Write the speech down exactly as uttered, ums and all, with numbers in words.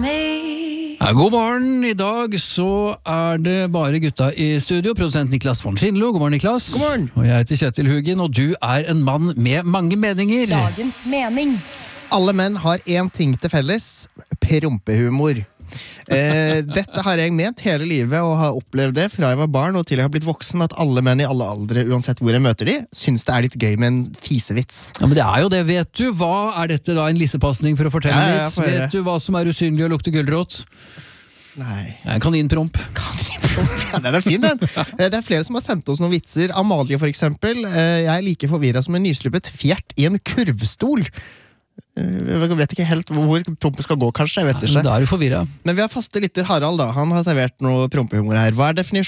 me. Ja, god morgen, i dag så er det bare gutta i studio. Produsent Niklas von Schindlo, god morgen Niklas. God morgen. Og jeg heter Kjetil Hugin, og du er en mann med mange meninger. Dagens mening. Alle menn har en ting til felles, prompehumor. Eh, dette har jeg ment hele livet og har opplevd det fra jeg var barn og til jeg har blitt voksen, at alle menn i alle aldre, uansett hvor jeg møter de, synes det er litt gøy med en fisevits. Ja, men det er jo det, vet du. Hva er dette da, en lissepasning for å fortelle Ja, ja, litt? få høre. Vet du hva som er usynlig og lukter gulrot? Nei. En kaninpromp. Kaninpromp, ja, den er fin den. Eh, Det er flere som har sendt oss noen vitser. Amalie for eksempel. Eh, Jeg er like forvirret som en nyslippet fjert i en kurvstol. Jeg vet ikke helt hvor prompet skal gå, kanskje. Jeg vet ikke. Da er du forvirret. Men vi har faste lytter Harald, da. Han har servert noe prompehumor her. Hva er definisjonen